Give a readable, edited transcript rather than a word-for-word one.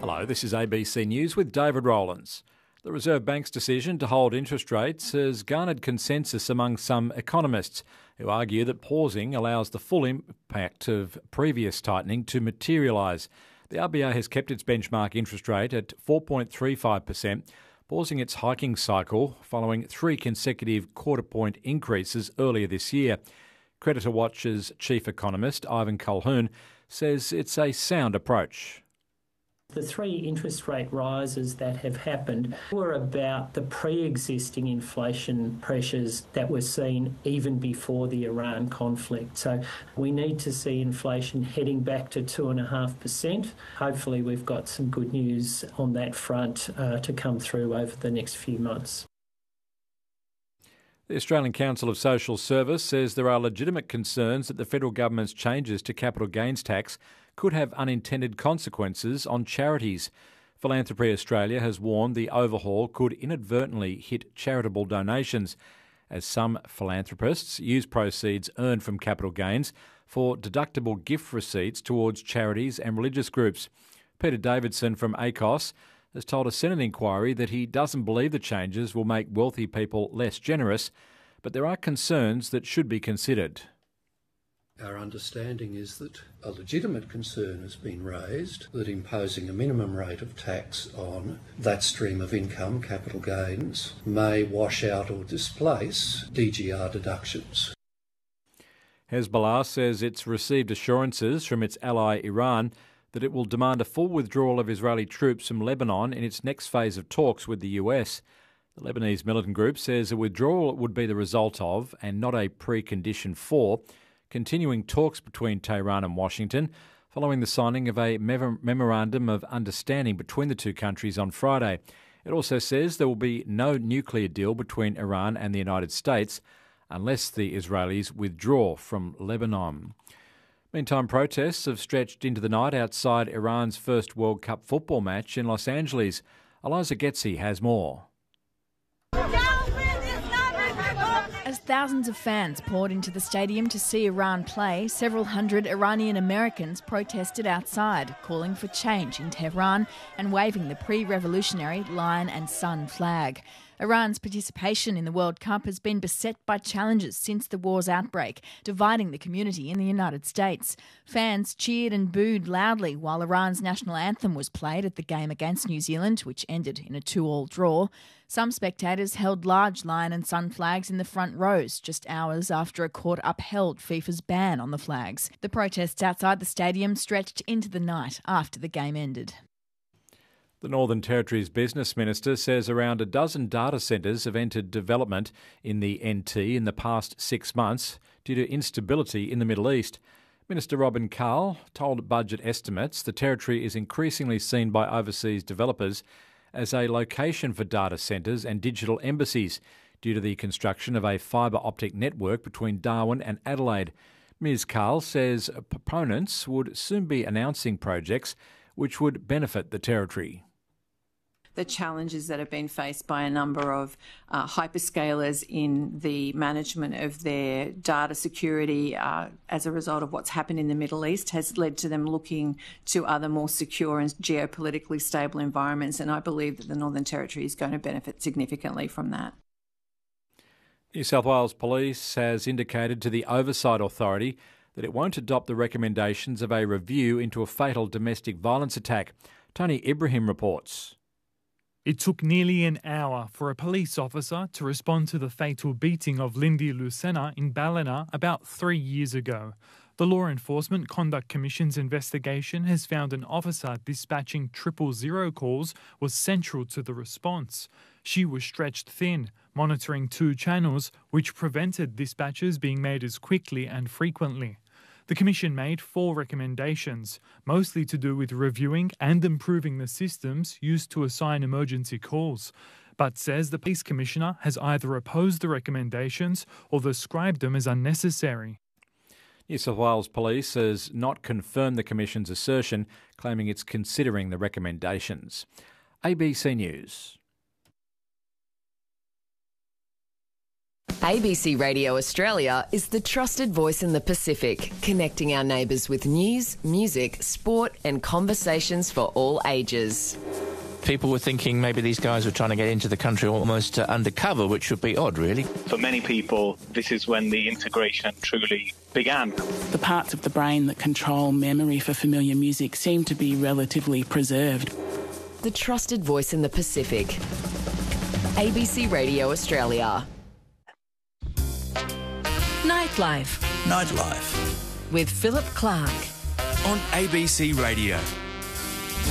Hello, this is ABC News with David Rowlands. The Reserve Bank's decision to hold interest rates has garnered consensus among some economists who argue that pausing allows the full impact of previous tightening to materialise. The RBA has kept its benchmark interest rate at 4.35%, pausing its hiking cycle following 3 consecutive quarter-point increases earlier this year. Creditor Watch's chief economist, Ivan Colquhoun, says it's a sound approach. The 3 interest rate rises that have happened were about the pre-existing inflation pressures that were seen even before the Iran conflict. So we need to see inflation heading back to 2.5%. Hopefully we've got some good news on that front to come through over the next few months. The Australian Council of Social Service says there are legitimate concerns that the federal government's changes to capital gains tax could have unintended consequences on charities. Philanthropy Australia has warned the overhaul could inadvertently hit charitable donations, as some philanthropists use proceeds earned from capital gains for deductible gift receipts towards charities and religious groups. Peter Davidson from ACOS has told a Senate inquiry that he doesn't believe the changes will make wealthy people less generous, but there are concerns that should be considered. Our understanding is that a legitimate concern has been raised that imposing a minimum rate of tax on that stream of income, capital gains, may wash out or displace DGR deductions. Hezbollah says it's received assurances from its ally Iran that it will demand a full withdrawal of Israeli troops from Lebanon in its next phase of talks with the US. The Lebanese militant group says a withdrawal would be the result of, and not a precondition for, continuing talks between Tehran and Washington following the signing of a memorandum of understanding between the two countries on Friday. It also says there will be no nuclear deal between Iran and the United States unless the Israelis withdraw from Lebanon. Meantime, protests have stretched into the night outside Iran's first World Cup football match in Los Angeles. Eliza Getzi has more. As thousands of fans poured into the stadium to see Iran play, several hundred Iranian Americans protested outside, calling for change in Tehran and waving the pre-revolutionary lion and sun flag. Iran's participation in the World Cup has been beset by challenges since the war's outbreak, dividing the community in the United States. Fans cheered and booed loudly while Iran's national anthem was played at the game against New Zealand, which ended in a 2-2 draw. Some spectators held large lion and sun flags in the front rows, just hours after a court upheld FIFA's ban on the flags. The protests outside the stadium stretched into the night after the game ended. The Northern Territory's Business Minister says around a dozen data centres have entered development in the NT in the past 6 months due to instability in the Middle East. Minister Robin Carl told Budget Estimates the Territory is increasingly seen by overseas developers as a location for data centres and digital embassies due to the construction of a fibre optic network between Darwin and Adelaide. Ms Carl says proponents would soon be announcing projects which would benefit the Territory. The challenges that have been faced by a number of hyperscalers in the management of their data security as a result of what's happened in the Middle East has led to them looking to other more secure and geopolitically stable environments, and I believe that the Northern Territory is going to benefit significantly from that. New South Wales Police has indicated to the Oversight Authority that it won't adopt the recommendations of a review into a fatal domestic violence attack. Tony Ibrahim reports. It took nearly an hour for a police officer to respond to the fatal beating of Lindy Lucena in Ballina about 3 years ago. The Law Enforcement Conduct Commission's investigation has found an officer dispatching 000 calls was central to the response. She was stretched thin, monitoring 2 channels, which prevented dispatches being made as quickly and frequently. The Commission made 4 recommendations, mostly to do with reviewing and improving the systems used to assign emergency calls, but says the Police Commissioner has either opposed the recommendations or described them as unnecessary. New South Wales Police has not confirmed the Commission's assertion, claiming it's considering the recommendations. ABC News. ABC Radio Australia is the trusted voice in the Pacific, connecting our neighbours with news, music, sport and conversations for all ages. People were thinking maybe these guys were trying to get into the country almost undercover, which would be odd, really. For many people, this is when the integration truly began. The parts of the brain that control memory for familiar music seem to be relatively preserved. The trusted voice in the Pacific. ABC Radio Australia. Nightlife. Nightlife. With Philip Clark. On ABC Radio.